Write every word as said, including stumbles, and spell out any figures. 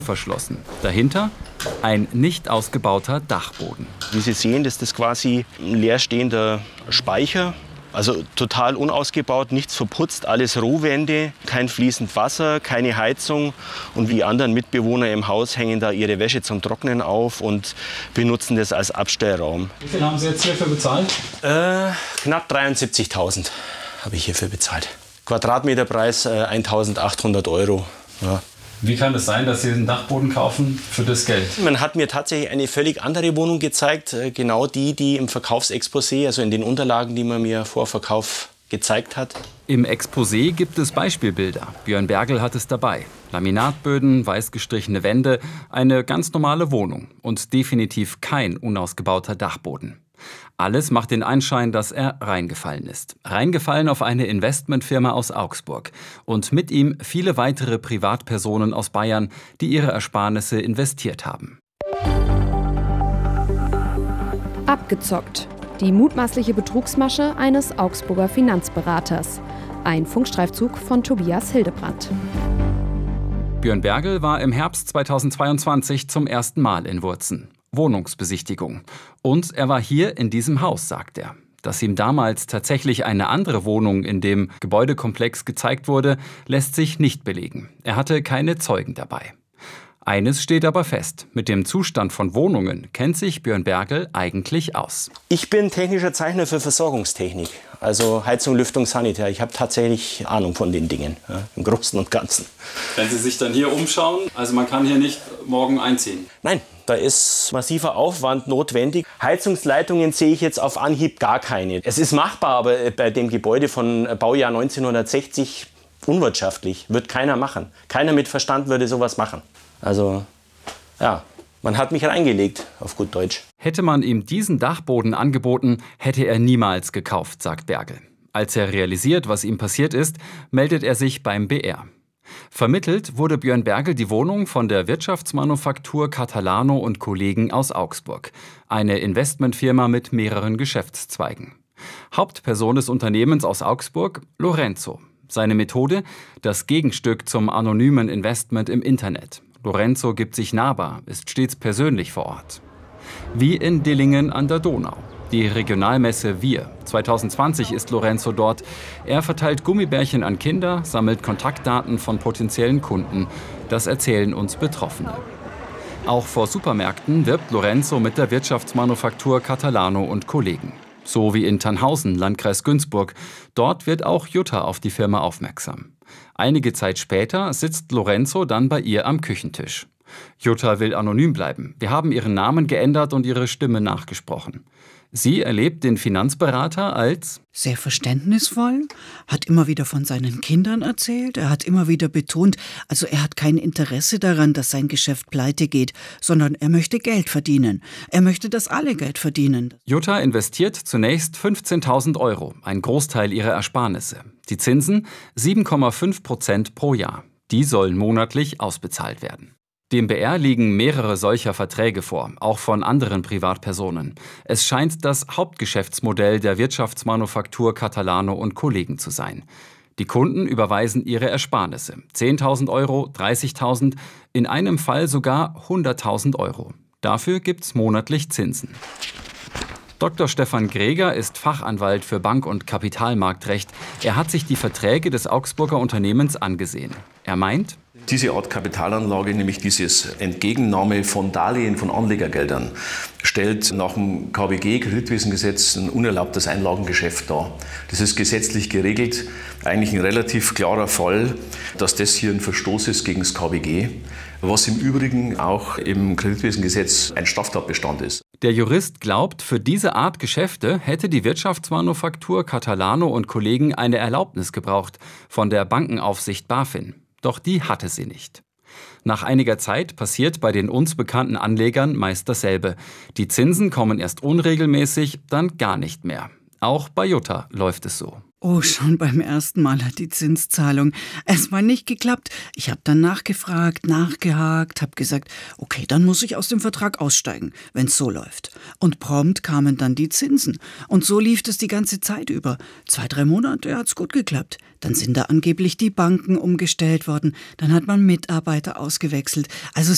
verschlossen. Dahinter ein nicht ausgebauter Dachboden. Wie Sie sehen, das ist quasi ein leerstehender Speicher. Also total unausgebaut, nichts verputzt, alles Rohwände, kein fließend Wasser, keine Heizung. Und wie die anderen Mitbewohner im Haus hängen da ihre Wäsche zum Trocknen auf und benutzen das als Abstellraum. Wie viel haben Sie jetzt hierfür bezahlt? Äh, knapp dreiundsiebzigtausend habe ich hierfür bezahlt. Quadratmeterpreis äh, eintausendachthundert Euro. Ja. Wie kann es sein, dass Sie einen Dachboden kaufen für das Geld? Man hat mir tatsächlich eine völlig andere Wohnung gezeigt, genau die, die im Verkaufsexposé, also in den Unterlagen, die man mir vor Verkauf gezeigt hat. Im Exposé gibt es Beispielbilder. Björn Bergel hat es dabei. Laminatböden, weiß gestrichene Wände, eine ganz normale Wohnung und definitiv kein unausgebauter Dachboden. Alles macht den Anschein, dass er reingefallen ist. Reingefallen auf eine Investmentfirma aus Augsburg. Und mit ihm viele weitere Privatpersonen aus Bayern, die ihre Ersparnisse investiert haben. Abgezockt. Die mutmaßliche Betrugsmasche eines Augsburger Finanzberaters. Ein Funkstreifzug von Tobias Hildebrandt. Björn Bergel war im Herbst zweitausendzweiundzwanzig zum ersten Mal in Wurzen. Wohnungsbesichtigung. Und er war hier in diesem Haus, sagt er. Dass ihm damals tatsächlich eine andere Wohnung in dem Gebäudekomplex gezeigt wurde, lässt sich nicht belegen. Er hatte keine Zeugen dabei. Eines steht aber fest: Mit dem Zustand von Wohnungen kennt sich Björn Bergel eigentlich aus. Ich bin technischer Zeichner für Versorgungstechnik, also Heizung, Lüftung, Sanitär. Ich habe tatsächlich Ahnung von den Dingen, ja, im Großen und Ganzen. Wenn Sie sich dann hier umschauen, also man kann hier nicht morgen einziehen? Nein, da ist massiver Aufwand notwendig. Heizungsleitungen sehe ich jetzt auf Anhieb gar keine. Es ist machbar, aber bei dem Gebäude von Baujahr neunzehnhundertsechzig unwirtschaftlich. Wird keiner machen. Keiner mit Verstand würde sowas machen. Also, ja, man hat mich reingelegt, auf gut Deutsch. Hätte man ihm diesen Dachboden angeboten, hätte er niemals gekauft, sagt Bergel. Als er realisiert, was ihm passiert ist, meldet er sich beim B R. Vermittelt wurde Björn Bergel die Wohnung von der Wirtschaftsmanufaktur Catalano und Kollegen aus Augsburg. Eine Investmentfirma mit mehreren Geschäftszweigen. Hauptperson des Unternehmens aus Augsburg, Lorenzo. Seine Methode? Das Gegenstück zum anonymen Investment im Internet. Lorenzo gibt sich nahbar, ist stets persönlich vor Ort. Wie in Dillingen an der Donau. Die Regionalmesse Wir. zweitausendzwanzig ist Lorenzo dort. Er verteilt Gummibärchen an Kinder, sammelt Kontaktdaten von potenziellen Kunden. Das erzählen uns Betroffene. Auch vor Supermärkten wirbt Lorenzo mit der Wirtschaftsmanufaktur Catalano und Kollegen. So wie in Tannhausen, Landkreis Günzburg. Dort wird auch Jutta auf die Firma aufmerksam. Einige Zeit später sitzt Lorenzo dann bei ihr am Küchentisch. Jutta will anonym bleiben. Wir haben ihren Namen geändert und ihre Stimme nachgesprochen. Sie erlebt den Finanzberater als sehr verständnisvoll, hat immer wieder von seinen Kindern erzählt, er hat immer wieder betont, also er hat kein Interesse daran, dass sein Geschäft pleite geht, sondern er möchte Geld verdienen. Er möchte, dass alle Geld verdienen. Jutta investiert zunächst fünfzehntausend Euro, ein Großteil ihrer Ersparnisse. Die Zinsen sieben Komma fünf Prozent pro Jahr. Die sollen monatlich ausbezahlt werden. Dem B R liegen mehrere solcher Verträge vor, auch von anderen Privatpersonen. Es scheint das Hauptgeschäftsmodell der Wirtschaftsmanufaktur Catalano und Kollegen zu sein. Die Kunden überweisen ihre Ersparnisse. zehntausend Euro, dreißigtausend, in einem Fall sogar hunderttausend Euro. Dafür gibt's monatlich Zinsen. Doktor Stefan Greger ist Fachanwalt für Bank- und Kapitalmarktrecht. Er hat sich die Verträge des Augsburger Unternehmens angesehen. Er meint, diese Art Kapitalanlage, nämlich dieses Entgegennahme von Darlehen von Anlegergeldern, stellt nach dem K W G, Kreditwesengesetz, ein unerlaubtes Einlagengeschäft dar. Das ist gesetzlich geregelt, eigentlich ein relativ klarer Fall, dass das hier ein Verstoß ist gegen das K W G, was im Übrigen auch im Kreditwesengesetz ein Straftatbestand ist. Der Jurist glaubt, für diese Art Geschäfte hätte die Wirtschaftsmanufaktur Catalano und Kollegen eine Erlaubnis gebraucht von der Bankenaufsicht BaFin. Doch die hatte sie nicht. Nach einiger Zeit passiert bei den uns bekannten Anlegern meist dasselbe. Die Zinsen kommen erst unregelmäßig, dann gar nicht mehr. Auch bei Jutta läuft es so. Oh, schon beim ersten Mal hat die Zinszahlung erstmal nicht geklappt. Ich habe dann nachgefragt, nachgehakt, habe gesagt, okay, dann muss ich aus dem Vertrag aussteigen, wenn es so läuft. Und prompt kamen dann die Zinsen. Und so lief es die ganze Zeit über. Zwei, drei Monate hat's gut geklappt. Dann sind da angeblich die Banken umgestellt worden. Dann hat man Mitarbeiter ausgewechselt. Also